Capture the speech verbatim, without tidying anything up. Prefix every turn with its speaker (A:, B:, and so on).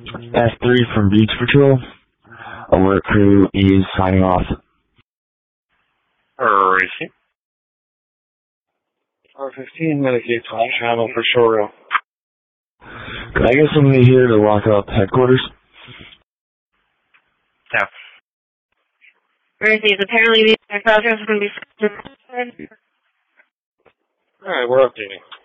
A: S three from Beach Patrol. Alert crew is signing off.
B: Receive. R fifteen, Medicaid Flash Channel for Shore Rail.
A: Could I get somebody here to lock up headquarters?
B: Yeah.
C: Received. Apparently these aircraft are going to be...
B: Alright, we're updating.